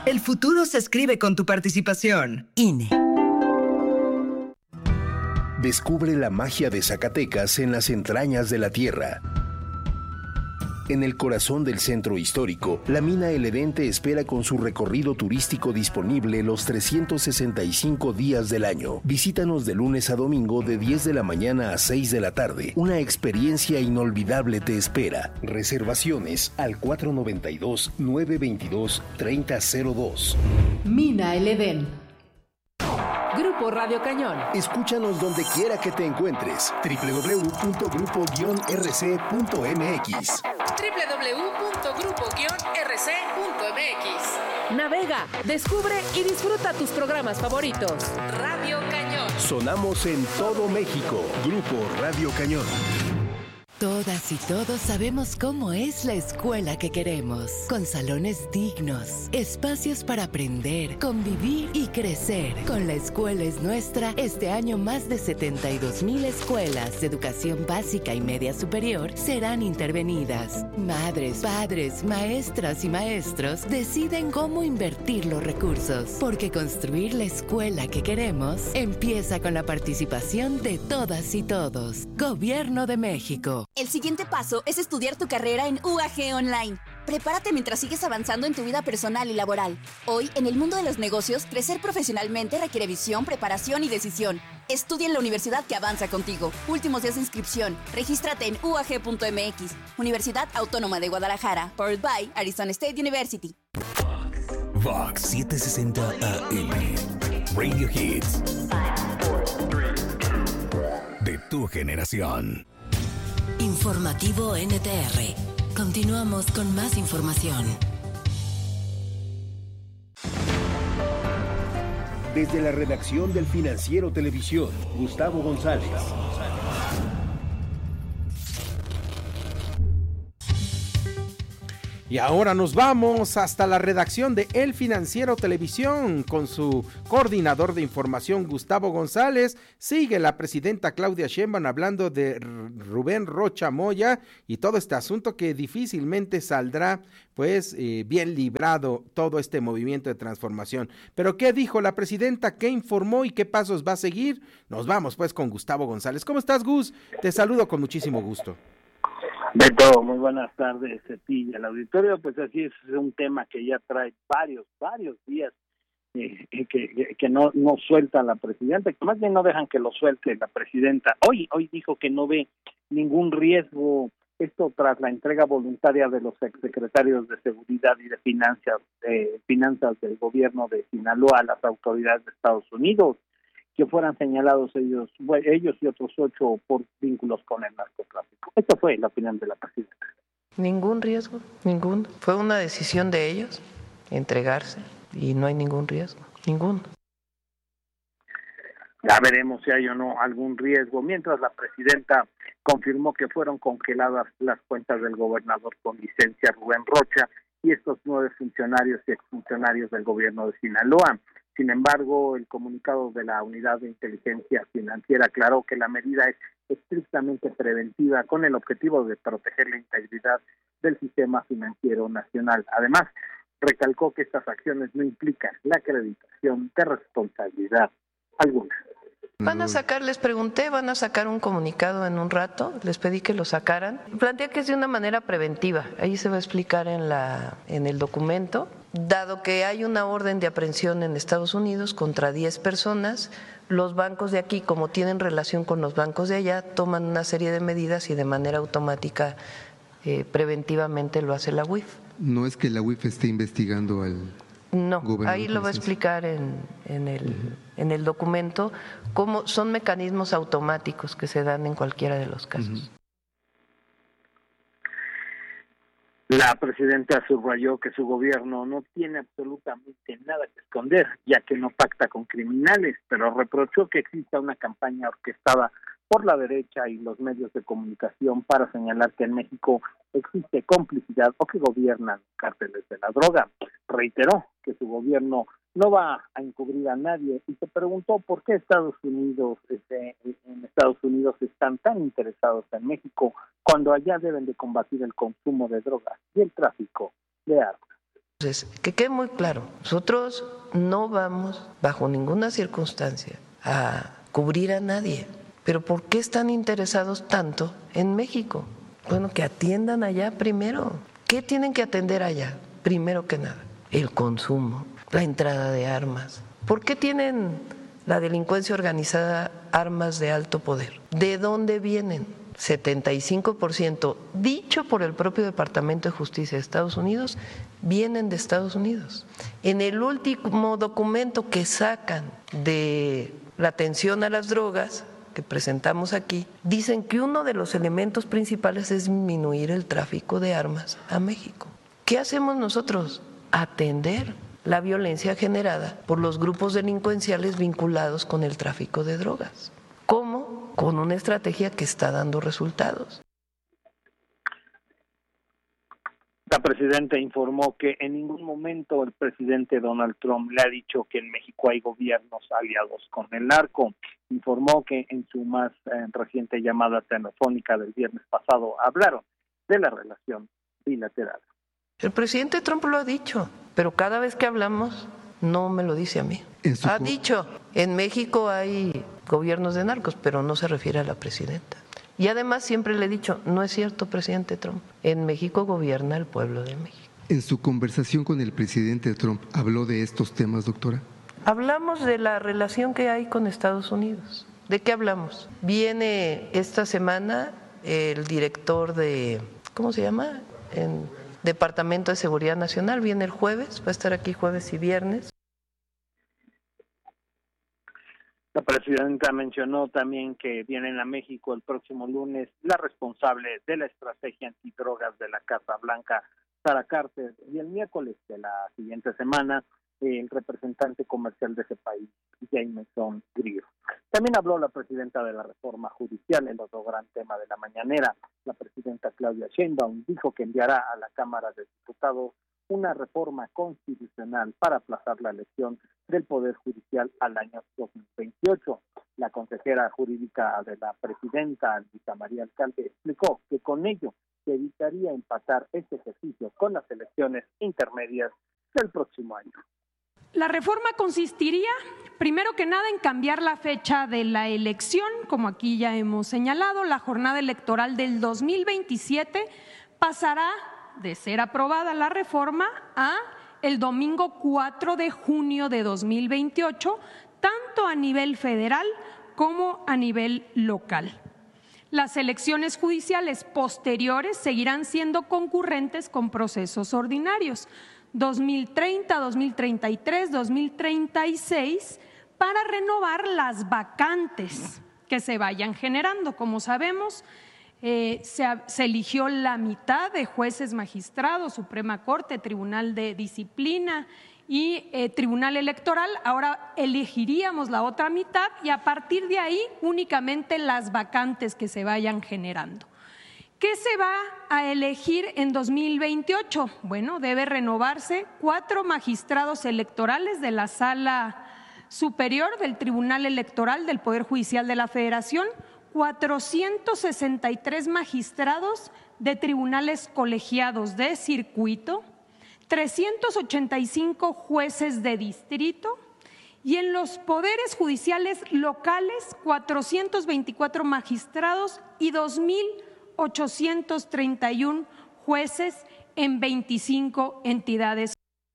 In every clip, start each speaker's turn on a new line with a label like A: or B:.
A: El futuro se escribe con tu participación.
B: INE.
C: Descubre la magia de Zacatecas en las entrañas de la tierra. En el corazón del centro histórico, la mina El Edén te espera con su recorrido turístico disponible los 365 días del año. Visítanos de lunes a domingo de 10 de la mañana a 6 de la tarde. Una experiencia inolvidable te espera. Reservaciones al 492-922-3002.
D: Mina El Edén. Grupo Radio Cañón.
C: Escúchanos donde quiera que te encuentres. www.grupo-rc.mx.
D: www.grupo-rc.mx. Navega, descubre y disfruta tus programas favoritos. Radio Cañón.
C: Sonamos en todo México. Grupo Radio Cañón.
B: Todas y todos sabemos cómo es la escuela que queremos, con salones dignos, espacios para aprender, convivir y crecer. Con La Escuela es Nuestra, este año más de 72,000 escuelas de educación básica y media superior serán intervenidas. Madres, padres, maestras y maestros deciden cómo invertir los recursos, porque construir la escuela que queremos empieza con la participación de todas y todos. Gobierno de México.
E: El siguiente paso es estudiar tu carrera en UAG Online. Prepárate mientras sigues avanzando en tu vida personal y laboral. Hoy, en el mundo de los negocios, crecer profesionalmente requiere visión, preparación y decisión. Estudia en la universidad que avanza contigo. Últimos días de inscripción. Regístrate en uag.mx. Universidad Autónoma de Guadalajara. Powered by Arizona State University.
F: Vox 760 AM. Radio Hits. De tu generación.
B: Informativo NTR. Continuamos con más información.
C: Desde la redacción del Financiero Televisión, Gustavo González.
G: Y ahora nos vamos hasta la redacción de El Financiero Televisión con su coordinador de información Gustavo González. Sigue la presidenta Claudia Sheinbaum hablando de Rubén Rocha Moya y todo este asunto que difícilmente saldrá pues bien librado todo este movimiento de transformación. Pero ¿qué dijo la presidenta? ¿Qué informó y qué pasos va a seguir? Nos vamos pues con Gustavo González. ¿Cómo estás, Gus? Te saludo con muchísimo gusto.
H: Beto, muy buenas tardes a ti y al auditorio. Pues así es un tema que ya trae varios días que no suelta la presidenta, que más bien no dejan que lo suelte la presidenta. Hoy dijo que no ve ningún riesgo, esto tras la entrega voluntaria de los exsecretarios de Seguridad y de Finanzas del gobierno de Sinaloa a las autoridades de Estados Unidos, que fueran señalados ellos y otros 8 por vínculos con el narcotráfico. Esta fue la opinión de la presidenta.
I: Ningún riesgo, ninguno. Fue una decisión de ellos entregarse y no hay ningún riesgo, ninguno.
H: Ya veremos si hay o no algún riesgo. Mientras la presidenta confirmó que fueron congeladas las cuentas del gobernador con licencia Rubén Rocha y estos 9 funcionarios y exfuncionarios del gobierno de Sinaloa. Sin embargo, el comunicado de la Unidad de Inteligencia Financiera aclaró que la medida es estrictamente preventiva con el objetivo de proteger la integridad del sistema financiero nacional. Además, recalcó que estas acciones no implican la acreditación de responsabilidad alguna.
I: Les pregunté, van a sacar un comunicado en un rato, les pedí que lo sacaran. Plantea que es de una manera preventiva, ahí se va a explicar en el documento. Dado que hay una orden de aprehensión en Estados Unidos contra 10 personas, los bancos de aquí, como tienen relación con los bancos de allá, toman una serie de medidas y de manera automática, preventivamente lo hace la UIF.
J: No es que la UIF esté investigando al...
I: No, ahí lo va a explicar en el documento, cómo son mecanismos automáticos que se dan en cualquiera de los casos.
H: La presidenta subrayó que su gobierno no tiene absolutamente nada que esconder, ya que no pacta con criminales, pero reprochó que exista una campaña orquestada por la derecha y los medios de comunicación para señalar que en México existe complicidad o que gobiernan cárteles de la droga. Reiteró que su gobierno no va a encubrir a nadie y se preguntó por qué en Estados Unidos están tan interesados en México cuando allá deben de combatir el consumo de drogas y el tráfico de armas.
I: Entonces, que quede muy claro, nosotros no vamos bajo ninguna circunstancia a cubrir a nadie. Pero ¿por qué están interesados tanto en México? Bueno, que atiendan allá primero. ¿Qué tienen que atender allá? Primero que nada, el consumo, la entrada de armas. ¿Por qué tienen la delincuencia organizada armas de alto poder? ¿De dónde vienen? 75%, dicho por el propio Departamento de Justicia de Estados Unidos, vienen de Estados Unidos. En el último documento que sacan de la atención a las drogas que presentamos aquí, dicen que uno de los elementos principales es disminuir el tráfico de armas a México. ¿Qué hacemos nosotros? Atender la violencia generada por los grupos delincuenciales vinculados con el tráfico de drogas. ¿Cómo? Con una estrategia que está dando resultados.
H: La presidenta informó que en ningún momento el presidente Donald Trump le ha dicho que en México hay gobiernos aliados con el narco. Informó que en su más reciente llamada telefónica del viernes pasado hablaron de la relación bilateral.
I: El presidente Trump lo ha dicho, pero cada vez que hablamos no me lo dice a mí. Ha dicho, en México hay gobiernos de narcos, pero no se refiere a la presidenta. Y además siempre le he dicho, no es cierto, presidente Trump, en México gobierna el pueblo de México.
J: En su conversación con el presidente Trump, ¿habló de estos temas, doctora?
I: Hablamos de la relación que hay con Estados Unidos. ¿De qué hablamos? Viene esta semana el director de, ¿cómo se llama? En Departamento de Seguridad Nacional, viene el jueves, va a estar aquí jueves y viernes.
H: La presidenta mencionó también que vienen a México el próximo lunes la responsable de la estrategia antidrogas de la Casa Blanca, Sara Carter, y el miércoles de la siguiente semana el representante comercial de ese país, Jameson Greer. También habló la presidenta de la reforma judicial, el otro gran tema de la mañanera. La presidenta Claudia Sheinbaum dijo que enviará a la Cámara de Diputados una reforma constitucional para aplazar la elección del Poder Judicial al año 2028. La consejera jurídica de la presidenta, Luisa María Alcalde, explicó que con ello se evitaría empatar este ejercicio con las elecciones intermedias del próximo año.
K: La reforma consistiría, primero que nada, en cambiar la fecha de la elección, como aquí ya hemos señalado. La jornada electoral del 2027 pasará de ser aprobada la reforma a el domingo 4 de junio de 2028, tanto a nivel federal como a nivel local. Las elecciones judiciales posteriores seguirán siendo concurrentes con procesos ordinarios, 2030, 2033, 2036, para renovar las vacantes que se vayan generando. Como sabemos, se eligió la mitad de jueces magistrados, Suprema Corte, Tribunal de Disciplina y Tribunal Electoral. Ahora elegiríamos la otra mitad y a partir de ahí únicamente las vacantes que se vayan generando. ¿Qué se va a elegir en 2028? Bueno, debe renovarse 4 magistrados electorales de la Sala Superior del Tribunal Electoral del Poder Judicial de la Federación, 463 magistrados de tribunales colegiados de circuito, 385 jueces de distrito y en los poderes judiciales locales 424 magistrados y 2.831 jueces en 25 entidades.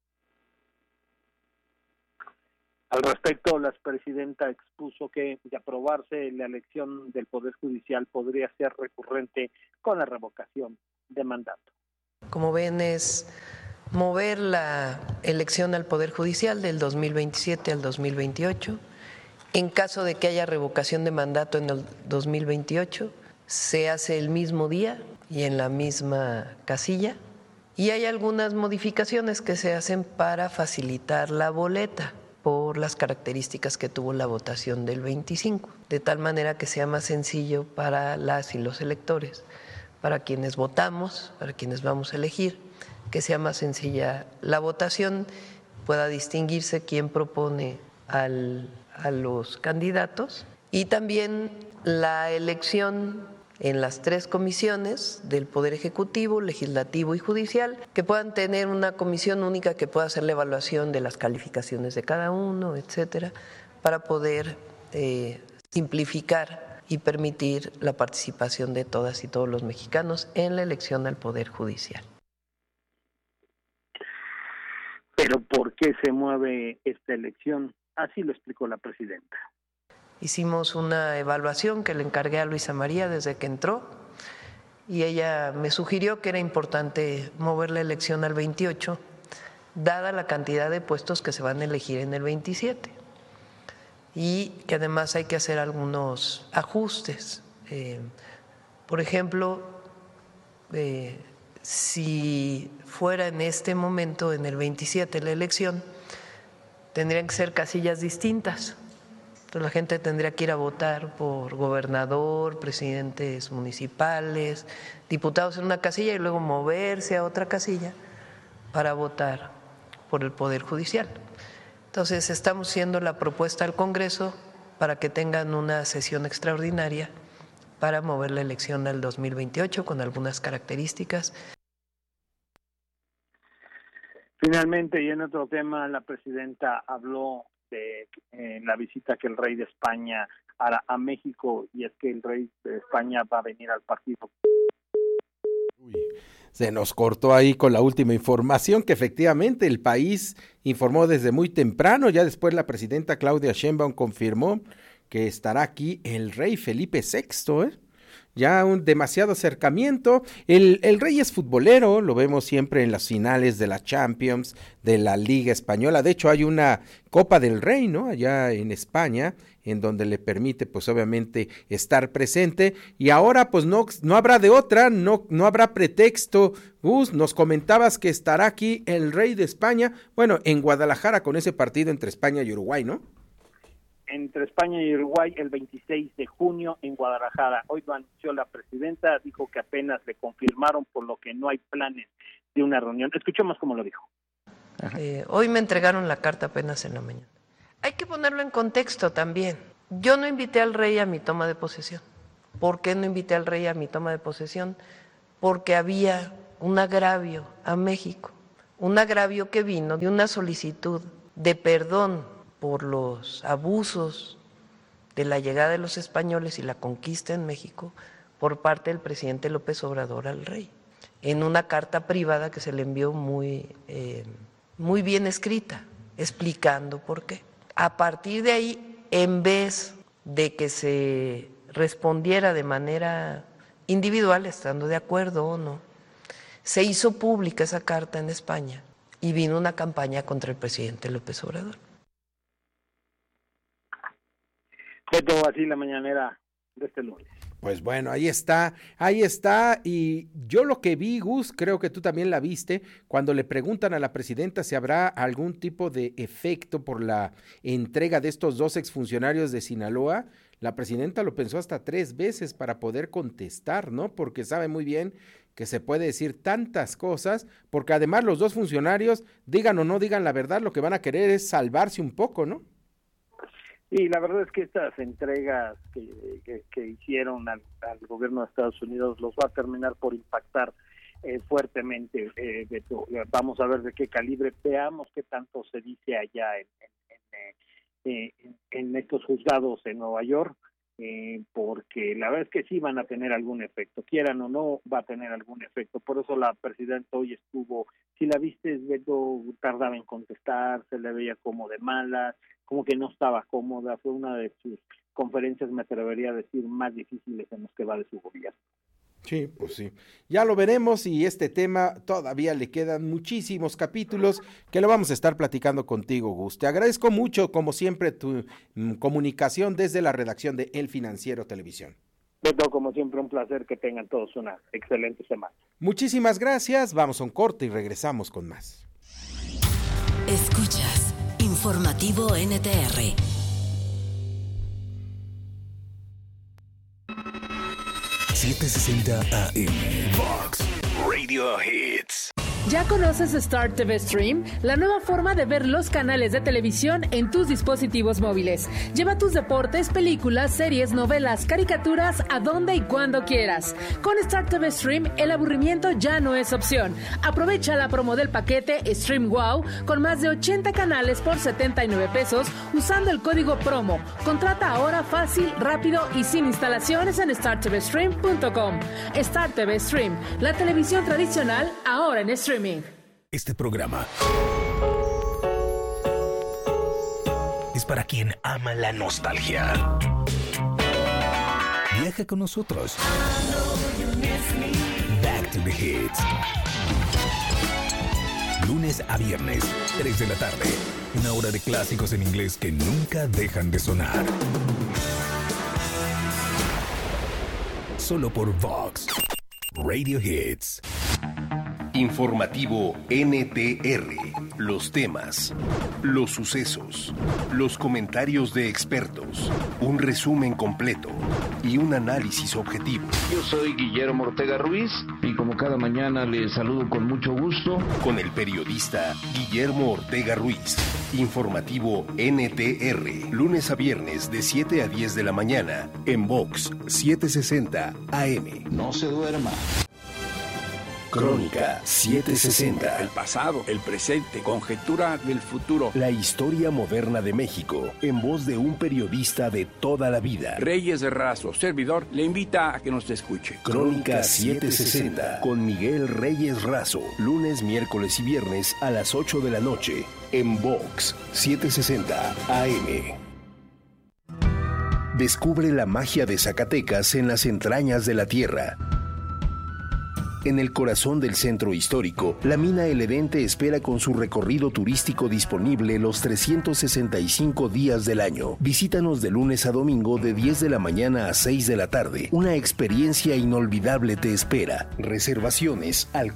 H: Al respecto, la presidenta expuso que de aprobarse la elección del Poder Judicial podría ser recurrente con la revocación de mandato.
I: Como ven, es mover la elección al Poder Judicial del 2027 al 2028. En caso de que haya revocación de mandato en el 2028, se hace el mismo día y en la misma casilla. Y hay algunas modificaciones que se hacen para facilitar la boleta por las características que tuvo la votación del 25, de tal manera que sea más sencillo para las y los electores, para quienes votamos, para quienes vamos a elegir, que sea más sencilla la votación, pueda distinguirse quién propone a los candidatos y también la elección en las 3 comisiones del Poder Ejecutivo, Legislativo y Judicial, que puedan tener una comisión única que pueda hacer la evaluación de las calificaciones de cada uno, etcétera, para poder simplificar y permitir la participación de todas y todos los mexicanos en la elección al Poder Judicial.
H: Pero ¿por qué se mueve esta elección? Así lo explicó la presidenta.
I: Hicimos una evaluación que le encargué a Luisa María desde que entró y ella me sugirió que era importante mover la elección al 28, dada la cantidad de puestos que se van a elegir en el 27 y que además hay que hacer algunos ajustes. Por ejemplo, si fuera en este momento, en el 27, la elección, tendrían que ser casillas distintas. Entonces la gente tendría que ir a votar por gobernador, presidentes municipales, diputados en una casilla y luego moverse a otra casilla para votar por el Poder Judicial. Entonces estamos haciendo la propuesta al Congreso para que tengan una sesión extraordinaria para mover la elección al 2028 con algunas características.
H: Finalmente, y en otro tema, la presidenta habló de la visita que el rey de España hará a México, y es que el rey de España va a venir al partido.
G: Se nos cortó ahí con la última información, que efectivamente el país informó desde muy temprano. Ya después la presidenta Claudia Sheinbaum confirmó que estará aquí el rey Felipe VI, ya un demasiado acercamiento. El rey es futbolero, lo vemos siempre en las finales de la Champions, de la Liga Española. De hecho hay una Copa del Rey, ¿no?, allá en España, en donde le permite pues obviamente estar presente, y ahora pues no habrá de otra, no habrá pretexto. Gus, nos comentabas que estará aquí el rey de España, bueno, en Guadalajara con ese partido entre España y Uruguay, ¿no?
H: Entre España y Uruguay el 26 de junio en Guadalajara. Hoy lo anunció la presidenta, dijo que apenas le confirmaron, por lo que no hay planes de una reunión. Escuchemos cómo lo dijo.
I: Hoy me entregaron la carta apenas en la mañana. Hay que ponerlo en contexto también. Yo no invité al rey a mi toma de posesión. ¿Por qué no invité al rey a mi toma de posesión? Porque había un agravio a México, un agravio que vino de una solicitud de perdón por los abusos de la llegada de los españoles y la conquista en México por parte del presidente López Obrador al rey, en una carta privada que se le envió muy bien escrita, explicando por qué. A partir de ahí, en vez de que se respondiera de manera individual, estando de acuerdo o no, se hizo pública esa carta en España y vino una campaña contra el presidente López Obrador.
H: Beto, así la mañanera de este lunes.
G: Pues bueno, ahí está, y yo lo que vi, Gus, creo que tú también la viste, cuando le preguntan a la presidenta si habrá algún tipo de efecto por la entrega de estos 2 exfuncionarios de Sinaloa, la presidenta lo pensó hasta 3 veces para poder contestar, ¿no? Porque sabe muy bien que se puede decir tantas cosas, porque además los 2 funcionarios, digan o no digan la verdad, lo que van a querer es salvarse un poco, ¿no?
H: Y la verdad es que estas entregas que hicieron al gobierno de Estados Unidos los va a terminar por impactar fuertemente. Vamos a ver de qué calibre, veamos qué tanto se dice allá en estos juzgados en Nueva York, porque la verdad es que sí van a tener algún efecto, quieran o no, va a tener algún efecto. Por eso la presidenta hoy estuvo, si la viste, Beto, tardaba en contestar, se le veía como de malas, como que no estaba cómoda. Fue una de sus conferencias, me atrevería a decir, más difíciles en los que va de su gobierno.
G: Sí, pues sí, ya lo veremos, y este tema todavía le quedan muchísimos capítulos que lo vamos a estar platicando contigo, Gus. Te agradezco mucho, como siempre, tu comunicación desde la redacción de El Financiero Televisión.
H: Beto, como siempre, un placer, que tengan todos una excelente semana.
G: Muchísimas gracias, vamos a un corte y regresamos con más.
L: Escuchas Informativo NTR.
F: AM Vox Radio Hits.
D: ¿Ya conoces Star TV Stream? La nueva forma de ver los canales de televisión en tus dispositivos móviles. Lleva tus deportes, películas, series, novelas, caricaturas a donde y cuando quieras. Con Star TV Stream, el aburrimiento ya no es opción. Aprovecha la promo del paquete Stream Wow con más de 80 canales por 79 pesos usando el código promo. Contrata ahora fácil, rápido y sin instalaciones en startvstream.com. Star TV Stream, la televisión tradicional ahora en streaming.
F: Este programa es para quien ama la nostalgia. Viaja con nosotros. Back to the Hits. Lunes a viernes, 3 de la tarde. Una hora de clásicos en inglés que nunca dejan de sonar. Solo por Vox Radio Hits.
C: Informativo NTR. Los temas, los sucesos, los comentarios de expertos, un resumen completo y un análisis objetivo.
M: Yo soy Guillermo Ortega Ruiz y como cada mañana les saludo con mucho gusto.
C: Con el periodista Guillermo Ortega Ruiz. Informativo NTR. Lunes a viernes de 7 a 10 de la mañana en Vox 760 AM.
M: No se duerma.
C: Crónica 760.
N: El pasado, el presente, conjetura del futuro.
C: La historia moderna de México, en voz de un periodista de toda la vida.
N: Reyes Razo, servidor, le invita a que nos escuche.
C: Crónica 760, con Miguel Reyes Razo. Lunes, miércoles y viernes a las 8 de la noche, en Vox 760 AM. Descubre la magia de Zacatecas en las entrañas de la tierra. En el corazón del centro histórico, la mina El Edén te espera con su recorrido turístico disponible los 365 días del año. Visítanos de lunes a domingo de 10 de la mañana a 6 de la tarde. Una experiencia inolvidable te espera. Reservaciones al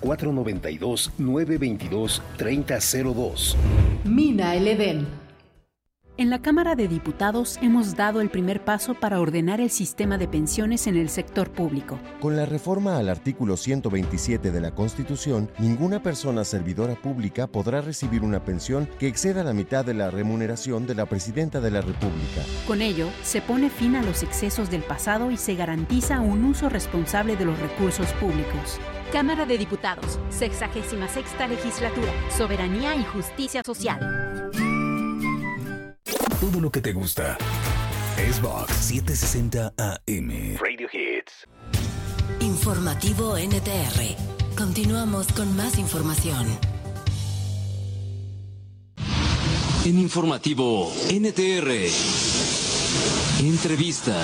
C: 492-922-3002.
O: Mina El Edén. En la Cámara de Diputados hemos dado el primer paso para ordenar el sistema de pensiones en el sector público.
P: Con la reforma al artículo 127 de la Constitución, ninguna persona servidora pública podrá recibir una pensión que exceda la mitad de la remuneración de la Presidenta de la República.
O: Con ello, se pone fin a los excesos del pasado y se garantiza un uso responsable de los recursos públicos.
Q: Cámara de Diputados, 66ª Legislatura, Soberanía y Justicia Social.
F: Todo lo que te gusta es Vox 760 AM. Radio Hits.
L: Informativo NTR. Continuamos con más información.
R: En Informativo NTR. Entrevista.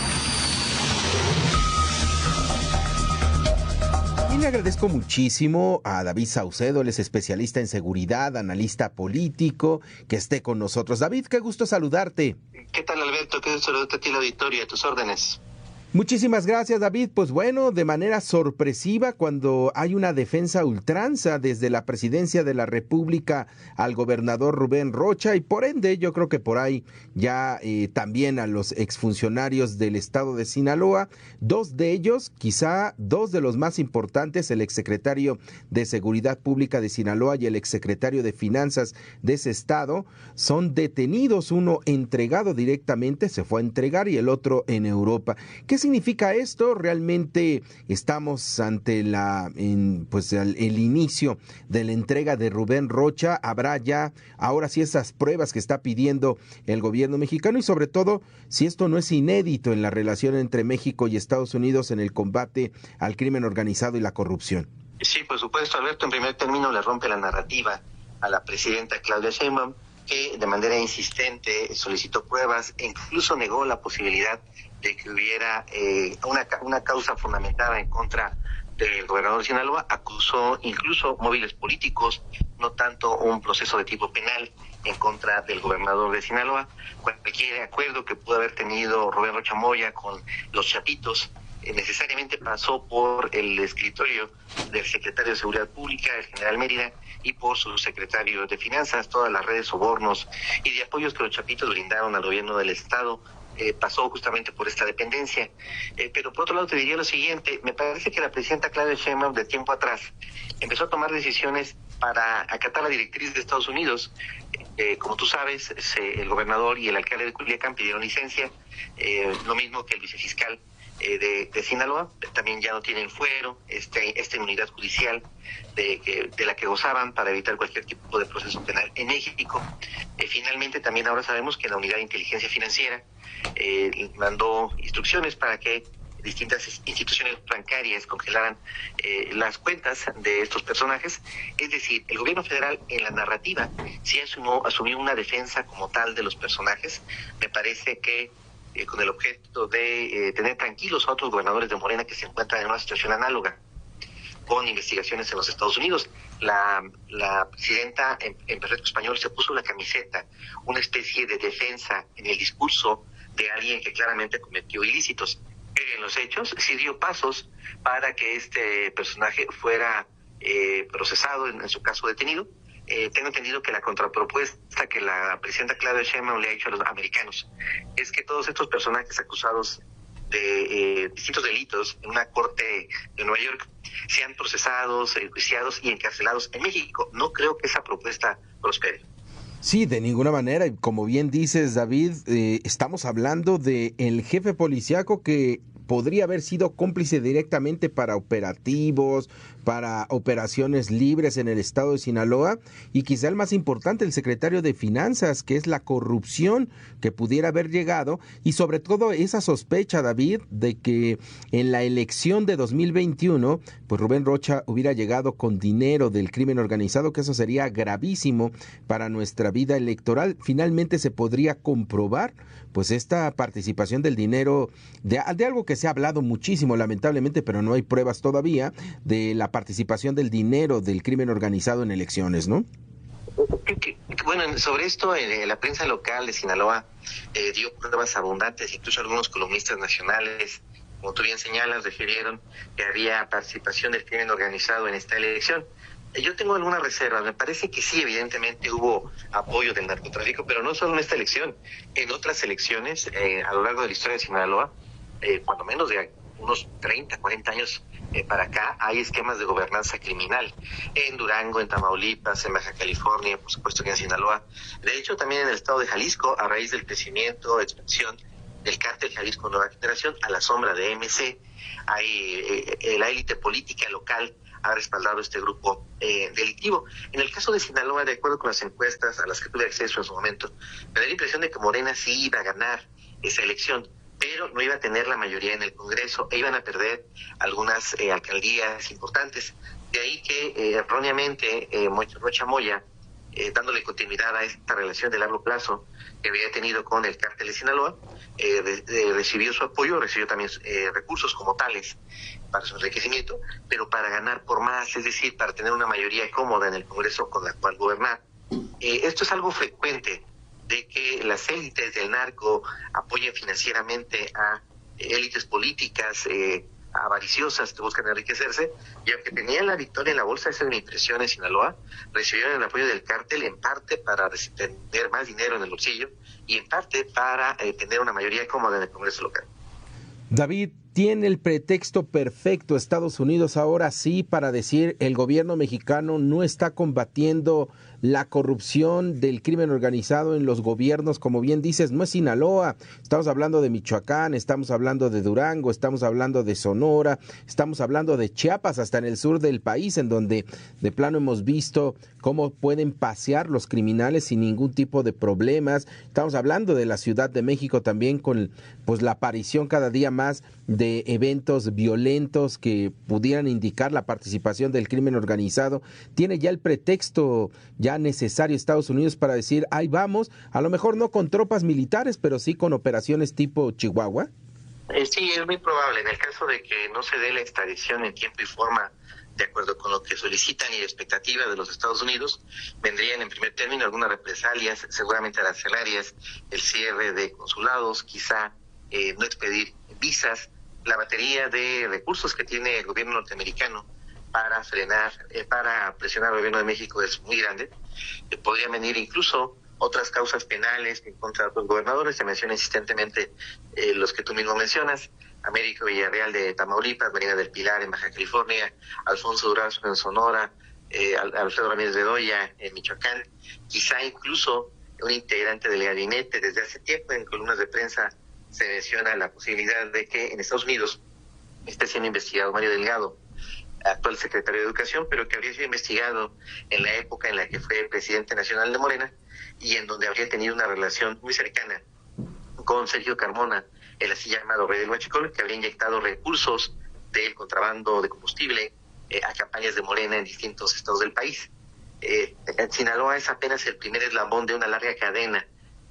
G: Y le agradezco muchísimo a David Saucedo, él es especialista en seguridad, analista político, que esté con nosotros. David, qué gusto saludarte.
S: ¿Qué tal, Alberto? Qué gusto saludarte a ti, la auditoría, a tus órdenes.
G: Muchísimas gracias, David. Pues bueno, de manera sorpresiva, cuando hay una defensa a ultranza desde la presidencia de la República al gobernador Rubén Rocha, y por ende yo creo que por ahí ya también a los exfuncionarios del estado de Sinaloa, dos de ellos, quizá dos de los más importantes, el exsecretario de Seguridad Pública de Sinaloa y el exsecretario de Finanzas de ese estado, son detenidos, uno entregado directamente, se fue a entregar, y el otro en Europa. ¿Qué significa esto? Realmente estamos ante el inicio de la entrega de Rubén Rocha. Habrá ya ahora sí esas pruebas que está pidiendo el gobierno mexicano, y sobre todo si esto no es inédito en la relación entre México y Estados Unidos en el combate al crimen organizado y la corrupción.
S: Sí, por supuesto, Alberto. En primer término, le rompe la narrativa a la presidenta Claudia Sheinbaum, que de manera insistente solicitó pruebas e incluso negó la posibilidad de que hubiera una causa fundamentada en contra del gobernador de Sinaloa. Acusó incluso móviles políticos, no tanto un proceso de tipo penal en contra del gobernador de Sinaloa. Cualquier acuerdo que pudo haber tenido Rubén Rocha Moya con los Chapitos necesariamente pasó por el escritorio del secretario de Seguridad Pública, el general Mérida, y por su secretario de Finanzas. Todas las redes, sobornos y de apoyos que los Chapitos brindaron al gobierno del estado pasó justamente por esta dependencia. Pero por otro lado te diría lo siguiente, me parece que la presidenta Claudia Sheinbaum de tiempo atrás empezó a tomar decisiones para acatar la directriz de Estados Unidos. Como tú sabes, el gobernador y el alcalde de Culiacán pidieron licencia, lo mismo que el vicefiscal de Sinaloa, también ya no tienen fuero, esta inmunidad judicial de la que gozaban para evitar cualquier tipo de proceso penal en México. Finalmente también ahora sabemos que la unidad de inteligencia financiera mandó instrucciones para que distintas instituciones bancarias congelaran las cuentas de estos personajes. Es decir, el gobierno federal en la narrativa sí asumió una defensa como tal de los personajes. Me parece que con el objeto de tener tranquilos a otros gobernadores de Morena que se encuentran en una situación análoga con investigaciones en los Estados Unidos. La presidenta en perfecto español se puso la camiseta, una especie de defensa en el discurso de alguien que claramente cometió ilícitos. En los hechos sí dio pasos para que este personaje fuera procesado, en su caso detenido. Tengo entendido que la contrapropuesta que la presidenta Claudia Sheinbaum le ha hecho a los americanos es que todos estos personajes acusados de distintos delitos en una corte de Nueva York sean procesados, enjuiciados y encarcelados en México. No creo que esa propuesta prospere.
G: Sí, de ninguna manera. Y como bien dices, David, estamos hablando de el jefe policíaco que podría haber sido cómplice directamente para operativos, para operaciones libres en el estado de Sinaloa, y quizá el más importante, el secretario de Finanzas, que es la corrupción que pudiera haber llegado, y sobre todo esa sospecha, David, de que en la elección de 2021, pues Rubén Rocha hubiera llegado con dinero del crimen organizado, que eso sería gravísimo para nuestra vida electoral. Finalmente se podría comprobar pues esta participación del dinero de algo que se ha hablado muchísimo, lamentablemente, pero no hay pruebas todavía, de la participación del dinero del crimen organizado en elecciones, ¿no?
S: Bueno, sobre esto la prensa local de Sinaloa dio pruebas abundantes, incluso algunos columnistas nacionales, como tú bien señalas, refirieron que había participación del crimen organizado en esta elección. Yo tengo alguna reserva, me parece que sí, evidentemente hubo apoyo del narcotráfico, pero no solo en esta elección, en otras elecciones a lo largo de la historia de Sinaloa, cuando menos de unos 30, 40 años para acá, hay esquemas de gobernanza criminal en Durango, en Tamaulipas, en Baja California, por supuesto que en Sinaloa. De hecho, también en el estado de Jalisco, a raíz del crecimiento, expansión del cártel Jalisco Nueva Generación, a la sombra de MC, hay la élite política local ha respaldado este grupo delictivo. En el caso de Sinaloa, de acuerdo con las encuestas a las que tuve acceso en su momento, me da la impresión de que Morena sí iba a ganar esa elección, pero no iba a tener la mayoría en el Congreso e iban a perder algunas alcaldías importantes. De ahí que erróneamente Rocha Moya, dándole continuidad a esta relación de largo plazo que había tenido con el cártel de Sinaloa, recibió su apoyo, recibió también recursos como tales para su enriquecimiento, pero para ganar por más, es decir, para tener una mayoría cómoda en el Congreso con la cual gobernar. Esto es algo frecuente, de que las élites del narco apoyen financieramente a élites políticas avariciosas que buscan enriquecerse, y aunque tenían la victoria en la bolsa, esa es mi impresión en Sinaloa, recibieron el apoyo del cártel en parte para tener más dinero en el bolsillo y en parte para tener una mayoría cómoda en el Congreso local.
G: David, ¿tiene el pretexto perfecto Estados Unidos ahora sí para decir el gobierno mexicano no está combatiendo la corrupción del crimen organizado en los gobiernos? Como bien dices, no es Sinaloa, estamos hablando de Michoacán, estamos hablando de Durango, estamos hablando de Sonora, estamos hablando de Chiapas, hasta en el sur del país, en donde de plano hemos visto cómo pueden pasear los criminales sin ningún tipo de problemas. Estamos hablando de la Ciudad de México también, con pues la aparición cada día más de eventos violentos que pudieran indicar la participación del crimen organizado. ¿Tiene ya el pretexto ya necesario Estados Unidos para decir, ahí vamos, a lo mejor no con tropas militares, pero sí con operaciones tipo Chihuahua?
S: Sí, es muy probable. En el caso de que no se dé la extradición en tiempo y forma, de acuerdo con lo que solicitan y la expectativa de los Estados Unidos, vendrían en primer término algunas represalias, seguramente arancelarias, el cierre de consulados, quizá no expedir visas, la batería de recursos que tiene el gobierno norteamericano para frenar, para presionar al gobierno de México es muy grande. Podría venir incluso otras causas penales en contra de otros gobernadores. Se menciona insistentemente los que tú mismo mencionas: Américo Villarreal de Tamaulipas, Marina del Pilar en Baja California, Alfonso Durazo en Sonora, Alfredo Ramírez Bedoya en Michoacán, quizá incluso un integrante del gabinete. Desde hace tiempo en columnas de prensa se menciona la posibilidad de que en Estados Unidos esté siendo investigado Mario Delgado, actual secretario de Educación, pero que habría sido investigado en la época en la que fue presidente nacional de Morena y en donde habría tenido una relación muy cercana con Sergio Carmona, el así llamado rey del huachicol, que habría inyectado recursos del contrabando de combustible a campañas de Morena en distintos estados del país. Sinaloa es apenas el primer eslabón de una larga cadena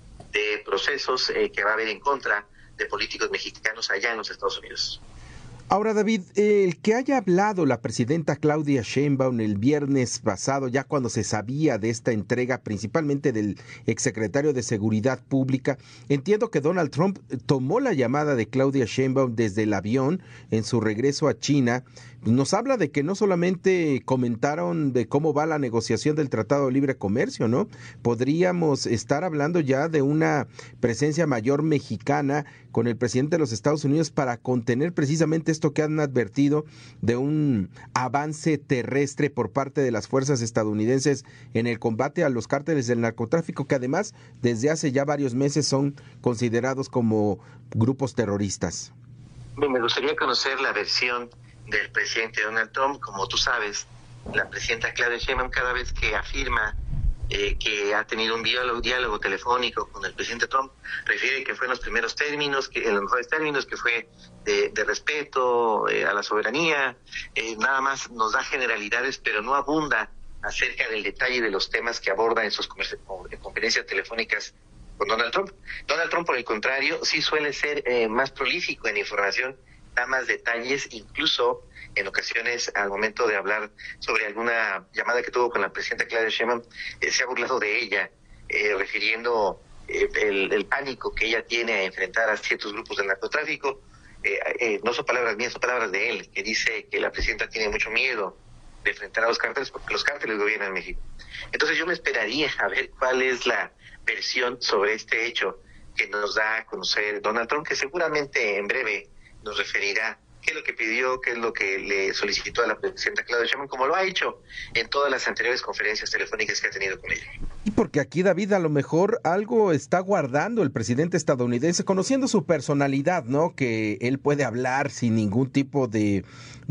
S: de procesos que va a haber en contra de políticos mexicanos allá en los Estados Unidos.
G: Ahora, David, el que haya hablado la presidenta Claudia Sheinbaum el viernes pasado, ya cuando se sabía de esta entrega, principalmente del exsecretario de Seguridad Pública, entiendo que Donald Trump tomó la llamada de Claudia Sheinbaum desde el avión en su regreso a China. Nos habla de que no solamente comentaron de cómo va la negociación del Tratado de Libre Comercio, ¿no? Podríamos estar hablando ya de una presencia mayor mexicana con el presidente de los Estados Unidos para contener precisamente esto que han advertido de un avance terrestre por parte de las fuerzas estadounidenses en el combate a los cárteles del narcotráfico, que además desde hace ya varios meses son considerados como grupos terroristas.
S: Me gustaría conocer la versión del presidente Donald Trump. Como tú sabes, la presidenta Claudia Sheinbaum, cada vez que afirma que ha tenido un diálogo telefónico con el presidente Trump, refiere que fue en los primeros términos, en los mejores términos, que fue de respeto a la soberanía. Nada más nos da generalidades, pero no abunda acerca del detalle de los temas que aborda en sus conferencias telefónicas con Donald Trump. Donald Trump, por el contrario, sí suele ser más prolífico en información, da más detalles, incluso en ocasiones al momento de hablar sobre alguna llamada que tuvo con la presidenta Claudia Sheinbaum, se ha burlado de ella, refiriendo el pánico que ella tiene a enfrentar a ciertos grupos del narcotráfico. No son palabras mías, son palabras de él, que dice que la presidenta tiene mucho miedo de enfrentar a los cárteles porque los cárteles gobiernan México. Entonces yo me esperaría a ver cuál es la versión sobre este hecho que nos da a conocer Donald Trump, que seguramente en breve nos referirá qué es lo que pidió, qué es lo que le solicitó a la presidenta Claudia Sheinbaum, como lo ha hecho en todas las anteriores conferencias telefónicas que ha tenido con ella.
G: Y porque aquí, David, a lo mejor algo está guardando el presidente estadounidense, conociendo su personalidad, ¿no? Que él puede hablar sin ningún tipo de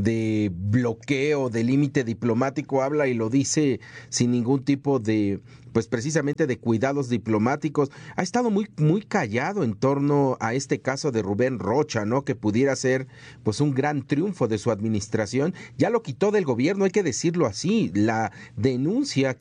G: bloqueo, de límite diplomático, habla y lo dice sin ningún tipo de, pues precisamente de cuidados diplomáticos. Ha estado muy callado en torno a este caso de Rubén Rocha, ¿no? Que pudiera ser pues un gran triunfo de su administración. Ya lo quitó del gobierno, hay que decirlo así. La denuncia